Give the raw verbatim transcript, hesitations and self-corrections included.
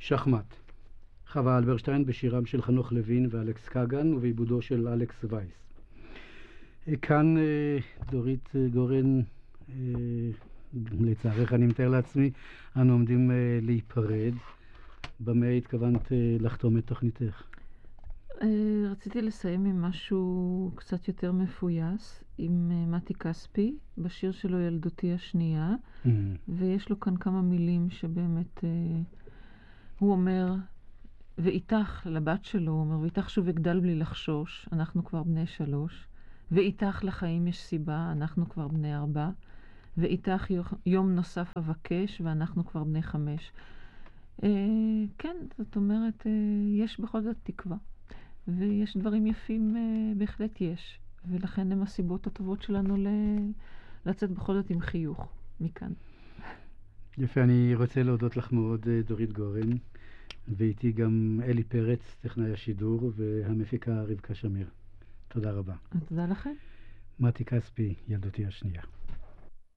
שחמט. חווה אלברשטיין בשירם של חנוך לוין ואלכס קגן ובעיבודו של אלכס וייס. כאן דורית גורן, לצערך אני מתאר לעצמי, אנו עומדים להיפרד. במה התכוונת לחתום את תוכניתך? רציתי לסיים עם משהו קצת יותר מפויס, עם מתי כספי, בשיר שלו ילדותי השנייה, mm-hmm. ויש לו כאן כמה מילים שבאמת הוא אומר, ואיתך, לבת שלו, הוא אומר, ואיתך שוב אגדל בלי לחשוש, אנחנו כבר בני שלוש, ואיתך לחיים יש סיבה, אנחנו כבר בני ארבע, ואיתך יום נוסף אבקש, ואנחנו כבר בני חמש. אה, כן, זאת אומרת, אה, יש בכל זאת תקווה, ויש דברים יפים, אה, בהחלט יש, ולכן הם הסיבות הטובות שלנו ל... לצאת בכל זאת עם חיוך מכאן. יפה, אני רוצה להודות לך מאוד, דורית גורן, ואיתי גם אלי פרץ, טכנאי השידור, והמפיקה רבקה שמיר. תודה רבה. תודה לכם. מתי כספי, ילדותי השנייה.